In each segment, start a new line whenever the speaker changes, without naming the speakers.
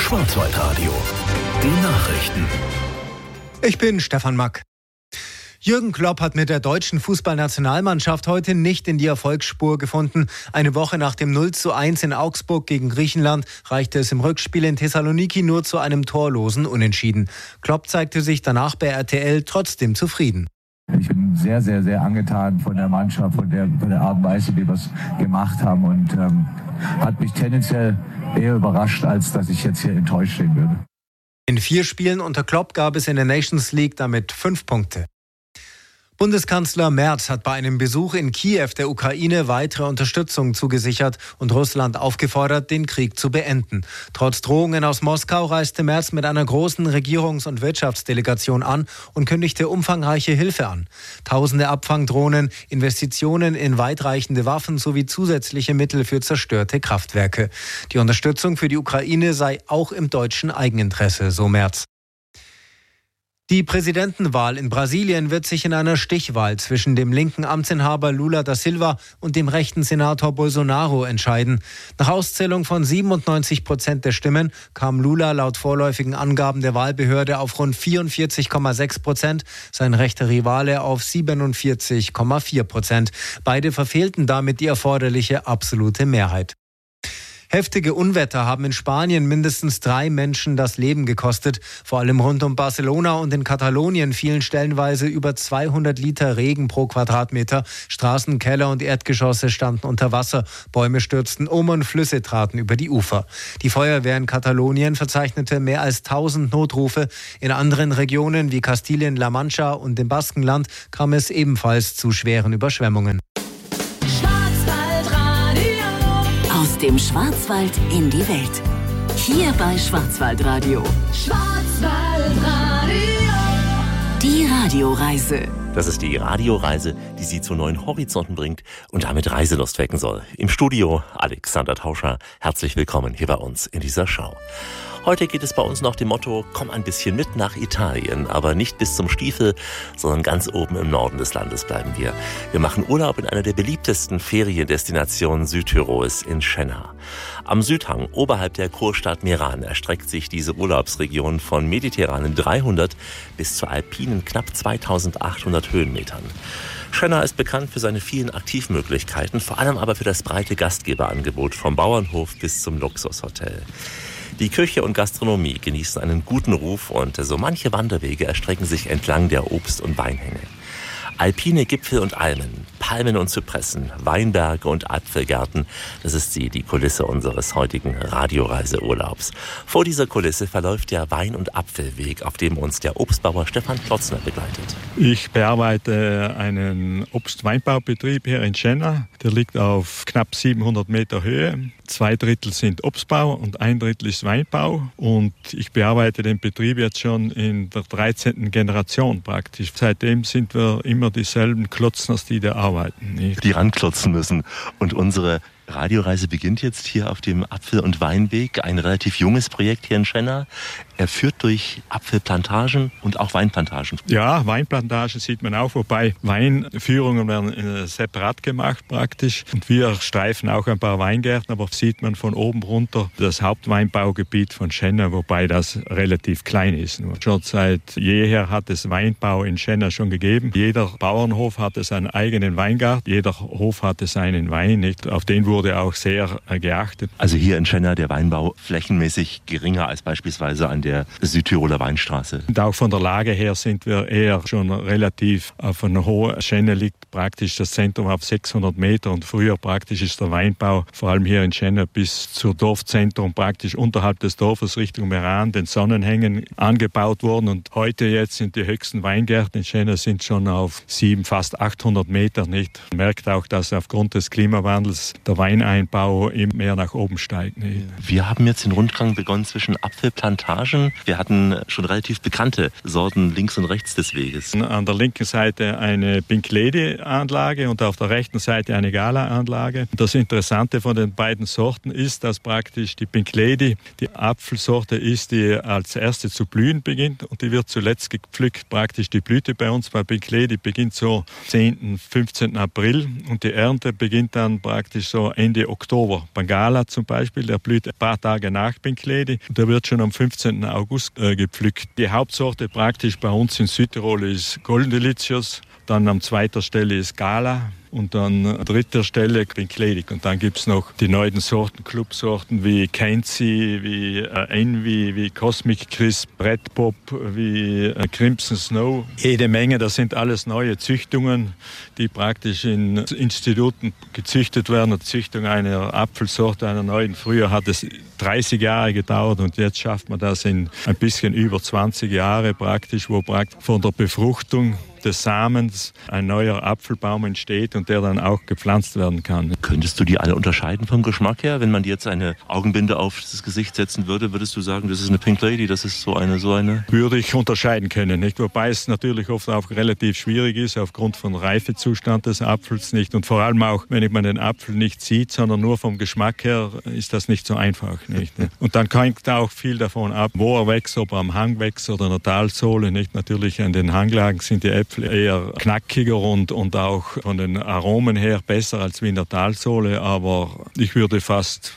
Schwarzwaldradio. Die Nachrichten.
Ich bin Stefan Mack. Jürgen Klopp hat mit der deutschen Fußballnationalmannschaft heute nicht in die Erfolgsspur gefunden. Eine Woche nach dem 0:1 in Augsburg gegen Griechenland reichte es im Rückspiel in Thessaloniki nur zu einem torlosen Unentschieden. Klopp zeigte sich danach bei RTL trotzdem zufrieden.
Ich bin sehr, sehr, sehr angetan von der Mannschaft, von der Art und Weise, wie wir es gemacht haben, und hat mich tendenziell eher überrascht, als dass ich jetzt hier enttäuscht stehen würde.
In 4 Spielen unter Klopp gab es in der Nations League damit 5 Punkte. Bundeskanzler Merz hat bei einem Besuch in Kiew der Ukraine weitere Unterstützung zugesichert und Russland aufgefordert, den Krieg zu beenden. Trotz Drohungen aus Moskau reiste Merz mit einer großen Regierungs- und Wirtschaftsdelegation an und kündigte umfangreiche Hilfe an. Tausende Abfangdrohnen, Investitionen in weitreichende Waffen sowie zusätzliche Mittel für zerstörte Kraftwerke. Die Unterstützung für die Ukraine sei auch im deutschen Eigeninteresse, so Merz. Die Präsidentenwahl in Brasilien wird sich in einer Stichwahl zwischen dem linken Amtsinhaber Lula da Silva und dem rechten Senator Bolsonaro entscheiden. Nach Auszählung von 97% der Stimmen kam Lula laut vorläufigen Angaben der Wahlbehörde auf rund 44,6%, sein rechter Rivale auf 47,4%. Beide verfehlten damit die erforderliche absolute Mehrheit. Heftige Unwetter haben in Spanien mindestens 3 Menschen das Leben gekostet. Vor allem rund um Barcelona und in Katalonien fielen stellenweise über 200 Liter Regen pro Quadratmeter. Straßen, Keller und Erdgeschosse standen unter Wasser. Bäume stürzten um und Flüsse traten über die Ufer. Die Feuerwehr in Katalonien verzeichnete mehr als 1000 Notrufe. In anderen Regionen wie Kastilien-La Mancha und dem Baskenland kam es ebenfalls zu schweren Überschwemmungen.
Aus dem Schwarzwald in die Welt. Hier bei Schwarzwaldradio. Schwarzwaldradio. Die Radioreise.
Das ist die Radioreise, die Sie zu neuen Horizonten bringt und damit Reiselust wecken soll. Im Studio Alexander Tauscher. Herzlich willkommen hier bei uns in dieser Show. Heute geht es bei uns nach dem Motto, komm ein bisschen mit nach Italien, aber nicht bis zum Stiefel, sondern ganz oben im Norden des Landes bleiben wir. Wir machen Urlaub in einer der beliebtesten Feriendestinationen Südtirols, in Schenna. Am Südhang, oberhalb der Kurstadt Meran, erstreckt sich diese Urlaubsregion von mediterranen 300 bis zu alpinen knapp 2800 Höhenmetern. Schenna ist bekannt für seine vielen Aktivmöglichkeiten, vor allem aber für das breite Gastgeberangebot vom Bauernhof bis zum Luxushotel. Die Küche und Gastronomie genießen einen guten Ruf und so manche Wanderwege erstrecken sich entlang der Obst- und Weinhänge. Alpine Gipfel und Almen, Palmen und Zypressen, Weinberge und Apfelgärten, das ist die Kulisse unseres heutigen Radioreiseurlaubs. Vor dieser Kulisse verläuft der Wein- und Apfelweg, auf dem uns der Obstbauer Stefan Klotzner begleitet.
Ich bearbeite einen Obst-Weinbaubetrieb hier in Schenna. Der liegt auf knapp 700 Meter Höhe. 2/3 sind Obstbau und 1/3 ist Weinbau. Und ich bearbeite den Betrieb jetzt schon in der 13. Generation praktisch. Seitdem sind wir immer dieselben Klotzners, die da arbeiten.
Die ranklotzen müssen. Und unsere Radioreise beginnt jetzt hier auf dem Apfel- und Weinweg, ein relativ junges Projekt hier in Schenna. Er führt durch Apfelplantagen und auch Weinplantagen.
Ja, Weinplantagen sieht man auch, wobei Weinführungen werden separat gemacht praktisch. Und wir streifen auch ein paar Weingärten, aber sieht man von oben runter das Hauptweinbaugebiet von Schenna, wobei das relativ klein ist. Schon seit jeher hat es Weinbau in Schenna schon gegeben. Jeder Bauernhof hatte seinen eigenen Weingarten, jeder Hof hatte seinen Wein, nicht? Auf den wurde auch sehr geachtet.
Also hier in Schenna der Weinbau flächenmäßig geringer als beispielsweise an der Südtiroler Weinstraße.
Und auch von der Lage her sind wir eher schon relativ auf einer hohen. Schenna liegt praktisch das Zentrum auf 600 Meter und früher praktisch ist der Weinbau, vor allem hier in Schenna, bis zur Dorfzentrum praktisch unterhalb des Dorfes Richtung Meran, den Sonnenhängen angebaut worden. Und heute jetzt sind die höchsten Weingärten in Schenna sind schon auf 700, fast 800 Meter. Nicht? Man merkt auch, dass aufgrund des Klimawandels der Weineinbau immer mehr nach oben steigt. Nicht?
Wir haben jetzt den Rundgang begonnen zwischen Apfelplantagen Lagen. Wir hatten schon relativ bekannte Sorten links und rechts des Weges.
An der linken Seite eine Pink Lady Anlage und auf der rechten Seite eine Gala Anlage. Das Interessante von den beiden Sorten ist, dass praktisch die Pink Lady die Apfelsorte ist, die als erste zu blühen beginnt und die wird zuletzt gepflückt. Praktisch die Blüte bei uns bei Pink Lady beginnt so 10., 15. April und die Ernte beginnt dann praktisch so Ende Oktober. Bengala zum Beispiel, der blüht ein paar Tage nach Pink Lady und der wird schon am 15. August gepflückt. Die Hauptsorte praktisch bei uns in Südtirol ist Golden Delicious, dann an zweiter Stelle ist Gala und dann an dritter Stelle Pink Lady. Und dann gibt es noch die neuen Sorten, Clubsorten wie Kenzie, wie Envy, wie Cosmic Crisp, Red Pop, wie Crimson Snow. Jede Menge, das sind alles neue Züchtungen, die praktisch in Instituten gezüchtet werden. Die Züchtung einer Apfelsorte, einer neuen. Früher hat es 30 Jahre gedauert und jetzt schafft man das in ein bisschen über 20 Jahre praktisch, wo praktisch von der Befruchtung des Samens ein neuer Apfelbaum entsteht und der dann auch gepflanzt werden kann.
Könntest du die alle unterscheiden vom Geschmack her? Wenn man dir jetzt eine Augenbinde auf das Gesicht setzen würde, würdest du sagen, das ist eine Pink Lady, das ist so eine?
Würde ich unterscheiden können, nicht? Wobei es natürlich oft auch relativ schwierig ist, aufgrund von Reifezustand des Apfels nicht. Und vor allem auch, wenn man den Apfel nicht sieht, sondern nur vom Geschmack her, ist das nicht so einfach, nicht? Und dann hängt auch viel davon ab, wo er wächst, ob er am Hang wächst oder in der Talsohle, nicht? Natürlich an den Hanglagen sind die Äpfel eher knackiger und auch von den Aromen her besser als wie in der Talsohle, aber ich würde fast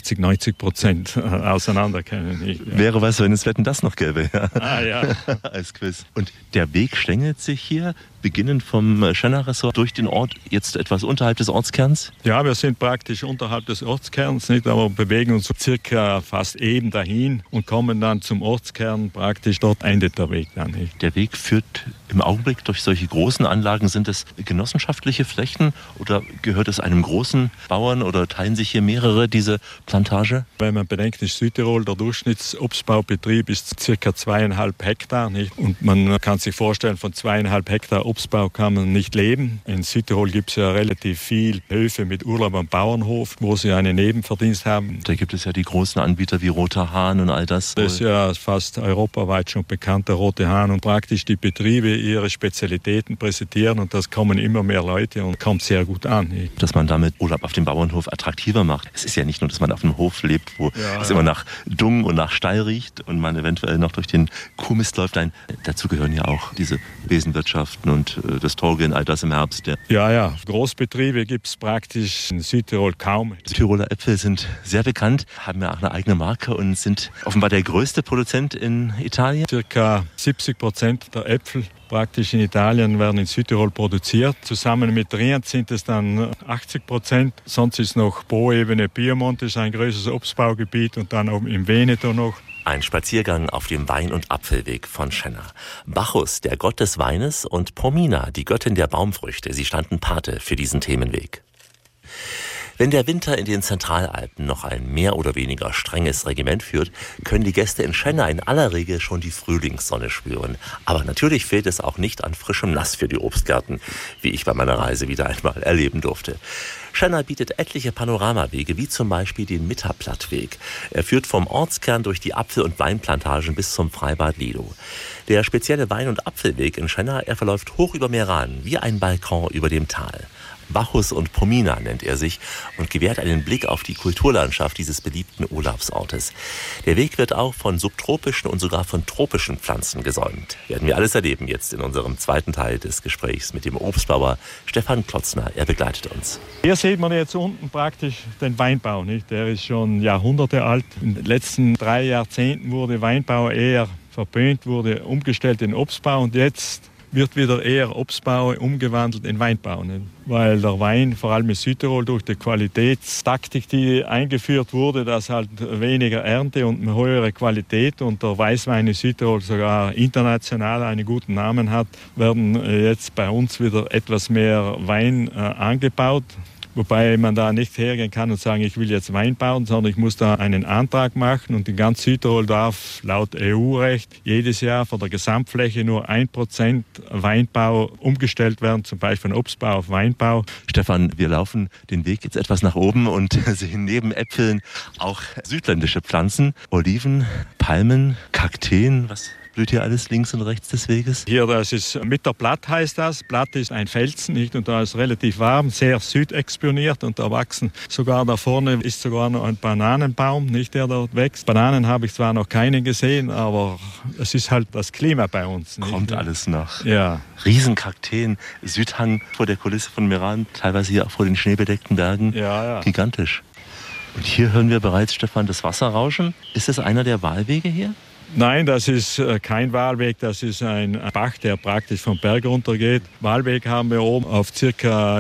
80-90% auseinander kennen.
Wäre was, wenn es Wetten das noch gäbe.
Ja.
Als Quiz. Und der Weg schlängelt sich hier, beginnend vom Schenna-Ressort durch den Ort, jetzt etwas unterhalb des Ortskerns?
Ja, wir sind praktisch unterhalb des Ortskerns, nicht, aber bewegen uns circa fast eben dahin und kommen dann zum Ortskern, praktisch dort endet der Weg dann. Nicht.
Der Weg führt im Augenblick durch solche großen Anlagen. Sind es genossenschaftliche Flächen oder gehört es einem großen Bauern oder teilen sich hier mehrere diese Plantage?
Wenn man bedenkt, in Südtirol der Durchschnittsobstbaubetrieb ist ca. 2,5 Hektar. Nicht? Und man kann sich vorstellen, von 2,5 Hektar Obstbau kann man nicht leben. In Südtirol gibt es ja relativ viel Höfe mit Urlaub am Bauernhof, wo sie einen Nebenverdienst haben.
Da gibt es ja die großen Anbieter wie Roter Hahn und all das.
Das ist ja fast europaweit schon bekannt, der Rote Hahn. Und praktisch die Betriebe ihre Spezialitäten präsentieren und das kommen immer mehr Leute und kommt sehr gut an. Nicht?
Dass man damit Urlaub auf dem Bauernhof attraktiver macht. Es ist ja nicht nur, dass man auf einem Hof lebt, wo es immer nach Dung und nach Stall riecht und man eventuell noch durch den Kuhmist läuft. Dazu gehören ja auch diese Besenwirtschaften und das Torgeln, all das im Herbst.
Ja. Großbetriebe gibt es praktisch in Südtirol kaum.
Die Tiroler Äpfel sind sehr bekannt, haben ja auch eine eigene Marke und sind offenbar der größte Produzent in Italien.
Circa 70% der Äpfel praktisch in Italien werden in Südtirol produziert. Zusammen mit Trient sind es dann 80%. Sonst ist noch Poebene, Piemont ist ein größeres Obstbaugebiet und dann auch im Veneto noch.
Ein Spaziergang auf dem Wein- und Apfelweg von Schenna. Bacchus, der Gott des Weines, und Pomina, die Göttin der Baumfrüchte, sie standen Pate für diesen Themenweg. Wenn der Winter in den Zentralalpen noch ein mehr oder weniger strenges Regiment führt, können die Gäste in Schenna in aller Regel schon die Frühlingssonne spüren. Aber natürlich fehlt es auch nicht an frischem Nass für die Obstgärten, wie ich bei meiner Reise wieder einmal erleben durfte. Schenna bietet etliche Panoramawege, wie zum Beispiel den Mitterplattweg. Er führt vom Ortskern durch die Apfel- und Weinplantagen bis zum Freibad Lido. Der spezielle Wein- und Apfelweg in Schenna, er verläuft hoch über Meran, wie ein Balkon über dem Tal. Bacchus und Pomina nennt er sich und gewährt einen Blick auf die Kulturlandschaft dieses beliebten Urlaubsortes. Der Weg wird auch von subtropischen und sogar von tropischen Pflanzen gesäumt. Werden wir alles erleben jetzt in unserem zweiten Teil des Gesprächs mit dem Obstbauer Stefan Klotzner. Er begleitet uns.
Hier sieht man jetzt unten praktisch den Weinbau. Nicht? Der ist schon Jahrhunderte alt. In den letzten 3 Jahrzehnten wurde Weinbau eher verpönt, wurde umgestellt in Obstbau und jetzt wird wieder eher Obstbau umgewandelt in Weinbau. Nicht? Weil der Wein, vor allem in Südtirol, durch die Qualitätstaktik, die eingeführt wurde, dass halt weniger Ernte und eine höhere Qualität und der Weißwein in Südtirol sogar international einen guten Namen hat, werden jetzt bei uns wieder etwas mehr Wein angebaut. Wobei man da nicht hergehen kann und sagen, ich will jetzt Wein bauen, sondern ich muss da einen Antrag machen und in ganz Südtirol darf laut EU-Recht jedes Jahr von der Gesamtfläche nur 1% Weinbau umgestellt werden, zum Beispiel von Obstbau auf Weinbau.
Stefan, wir laufen den Weg jetzt etwas nach oben und sehen neben Äpfeln auch südländische Pflanzen, Oliven, Palmen, Kakteen, was blüht hier alles links und rechts des Weges?
Hier, das ist Mitterblatt heißt das. Blatt ist ein Felsen, nicht? Und da ist relativ warm, sehr südexponiert und da wachsen sogar da vorne ist sogar noch ein Bananenbaum, nicht, der dort wächst. Bananen habe ich zwar noch keine gesehen, aber es ist halt das Klima bei uns. Nicht?
Kommt alles noch.
Ja.
Riesenkakteen, Südhang vor der Kulisse von Meran, teilweise hier auch vor den schneebedeckten Bergen.
Ja.
Gigantisch. Und hier hören wir bereits, Stefan, das Wasser rauschen. Ist das einer der Wahlwege hier?
Nein, das ist kein Wahlweg, das ist ein Bach, der praktisch vom Berg runtergeht. Wahlweg haben wir oben auf ca.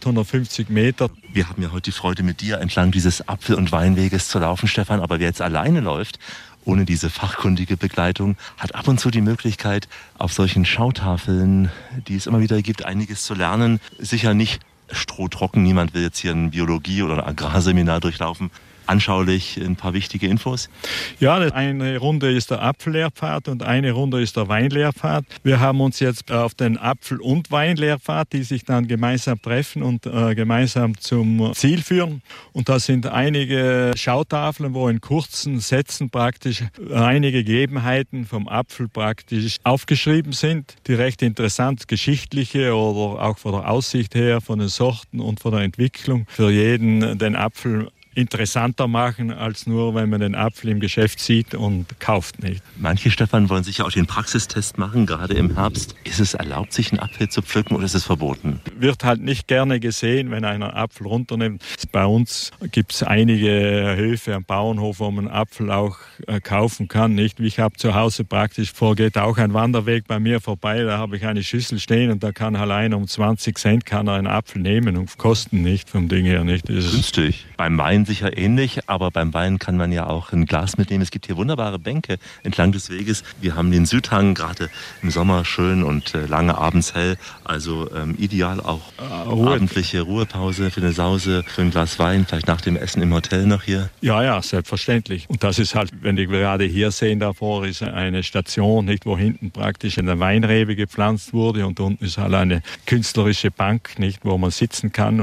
850 Meter.
Wir haben ja heute die Freude, mit dir entlang dieses Apfel- und Weinweges zu laufen, Stefan. Aber wer jetzt alleine läuft, ohne diese fachkundige Begleitung, hat ab und zu die Möglichkeit, auf solchen Schautafeln, die es immer wieder gibt, einiges zu lernen. Sicher nicht strohtrocken, niemand will jetzt hier ein Biologie- oder ein Agrarseminar durchlaufen. Anschaulich ein paar wichtige Infos.
Ja, eine Runde ist der Apfellehrpfad und eine Runde ist der Weinlehrpfad. Wir haben uns jetzt auf den Apfel- und Weinlehrpfad, die sich dann gemeinsam treffen und gemeinsam zum Ziel führen. Und da sind einige Schautafeln, wo in kurzen Sätzen praktisch einige Gegebenheiten vom Apfel praktisch aufgeschrieben sind, die recht interessant, geschichtliche oder auch von der Aussicht her, von den Sorten und von der Entwicklung für jeden den Apfel interessanter machen, als nur, wenn man den Apfel im Geschäft sieht und kauft nicht.
Manche, Stefan, wollen sicher auch den Praxistest machen, gerade im Herbst. Ist es erlaubt, sich einen Apfel zu pflücken oder ist es verboten?
Wird halt nicht gerne gesehen, wenn einer einen Apfel runternimmt. Bei uns gibt es einige Höfe am Bauernhof, wo man Apfel auch kaufen kann. Nicht? Ich habe zu Hause praktisch vorgeht auch ein Wanderweg bei mir vorbei. Da habe ich eine Schüssel stehen und da kann allein um 20 Cent kann er einen Apfel nehmen und kosten nicht vom Ding her nicht.
Günstig. Beim Wein sicher ähnlich, aber beim Wein kann man ja auch ein Glas mitnehmen. Es gibt hier wunderbare Bänke entlang des Weges. Wir haben den Südhang, gerade im Sommer schön und lange abends hell. Also ideal auch abendliche Ruhepause für eine Sause, für ein Glas Wein, vielleicht nach dem Essen im Hotel noch hier.
Ja, selbstverständlich. Und das ist halt, wenn wir gerade hier sehen, davor ist eine Station, nicht, wo hinten praktisch eine Weinrebe gepflanzt wurde und unten ist halt eine künstlerische Bank, nicht, wo man sitzen kann.